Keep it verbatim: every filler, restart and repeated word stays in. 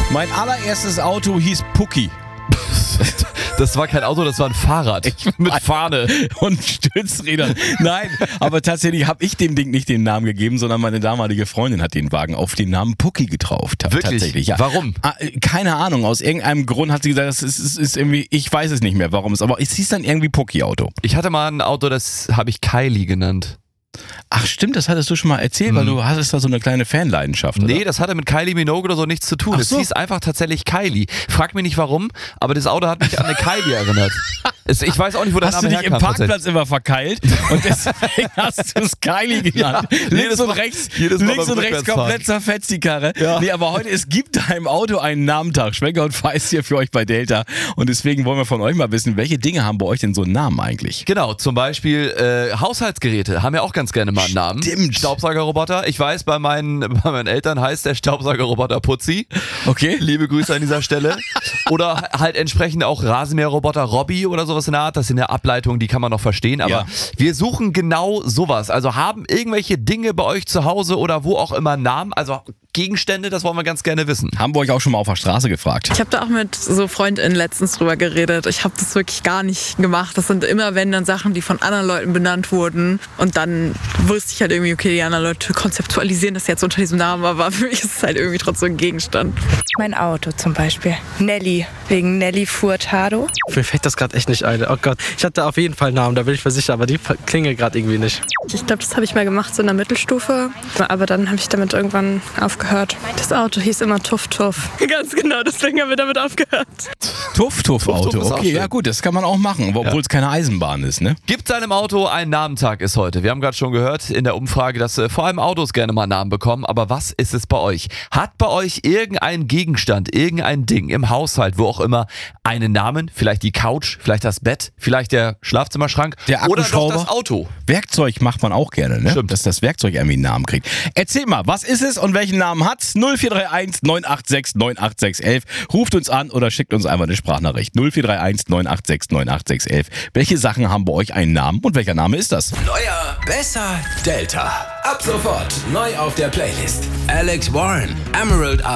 Mein allererstes Auto hieß Pucki. Das war kein Auto, das war ein Fahrrad mit Fahne und Stützrädern. Nein, aber tatsächlich habe ich dem Ding nicht den Namen gegeben, sondern meine damalige Freundin hat den Wagen auf den Namen Pucki getauft. Wirklich? Tatsächlich, ja. Warum? Keine Ahnung, aus irgendeinem Grund hat sie gesagt, das ist, ist, ist irgendwie, ich weiß es nicht mehr, warum es, aber es hieß dann irgendwie Pucki-Auto. Ich hatte mal ein Auto, das habe ich Kylie genannt. Ach stimmt, das hattest du schon mal erzählt, weil du hattest da so eine kleine Fanleidenschaft, oder? Nee, das hatte mit Kylie Minogue oder so nichts zu tun. Es so. hieß einfach tatsächlich Kylie. Frag mich nicht warum, aber das Auto hat mich an eine Kylie erinnert. Es, ich weiß auch nicht, wo der hast Name du dich herkam. im Parkplatz immer verkeilt und deswegen hast du es Kylie genannt. Ja, links und Mal, rechts, jedes Mal links und rechts komplett zerfetzt die Karre. Ja. Nee, aber heute, es gibt da im Auto einen Namentag. Schwenker und Feist hier für euch bei Delta. Und deswegen wollen wir von euch mal wissen, welche Dinge haben bei euch denn so einen Namen eigentlich? Genau, zum Beispiel äh, Haushaltsgeräte haben ja auch ganz gerne mal einen Namen. Stimmt. Staubsaugerroboter. Ich weiß, bei meinen, bei meinen Eltern heißt der Staubsaugerroboter Putzi. Okay. Liebe Grüße an dieser Stelle. Oder halt entsprechend auch Rasenmäherroboter Robby oder sowas in der Art. Das sind ja Ableitungen, die kann man noch verstehen. Aber Ja. wir suchen genau sowas. Also haben irgendwelche Dinge bei euch zu Hause oder wo auch immer Namen, also Gegenstände, das wollen wir ganz gerne wissen. Haben wir euch auch schon mal auf der Straße gefragt? Ich habe da auch mit so FreundInnen letztens drüber geredet. Ich habe das wirklich gar nicht gemacht. Das sind immer, wenn dann Sachen, die von anderen Leuten benannt wurden. Und dann wusste ich halt irgendwie, okay, die anderen Leute konzeptualisieren das jetzt unter diesem Namen, aber für mich ist es halt irgendwie trotzdem ein Gegenstand. Mein Auto zum Beispiel. Nelly, wegen Nelly Furtado. Mir fällt das gerade echt nicht ein. Oh Gott, ich hatte auf jeden Fall einen Namen, da bin ich mir sicher, aber die klingelt gerade irgendwie nicht. Ich glaube, das habe ich mal gemacht, so in der Mittelstufe. Aber dann habe ich damit irgendwann aufgehört. Das Auto hieß immer Tuff Tuff. Ganz genau, deswegen haben wir damit aufgehört. Tuff-Tuff-Auto, Tuff ist auch okay, schön. ja gut, das kann man auch machen, obwohl Ja. es keine Eisenbahn ist, ne? Gibt seinem Auto einen Namentag ist heute. Wir haben gerade schon gehört in der Umfrage, dass äh, vor allem Autos gerne mal Namen bekommen. Aber was ist es bei euch? Hat bei euch irgendein Gegenstand, irgendein Ding im Haushalt, wo auch immer, einen Namen? Vielleicht die Couch, vielleicht das Bett, vielleicht der Schlafzimmerschrank Der oder doch Akkuschrauber. das Auto? Werkzeug macht man auch gerne, ne? Stimmt. Dass das Werkzeug irgendwie einen Namen kriegt. Erzähl mal, was ist es und welchen Namen hat's? null vier drei eins neun acht sechs neun acht sechs eins eins. Ruft uns an oder schickt uns einfach eine Sprachnachricht. null vier drei eins neun acht sechs neun acht sechs eins eins. Welche Sachen haben bei euch einen Namen und welcher Name ist das? Neuer, besser, Delta. Ab sofort neu auf der Playlist. Alex Warren, Emerald Isle.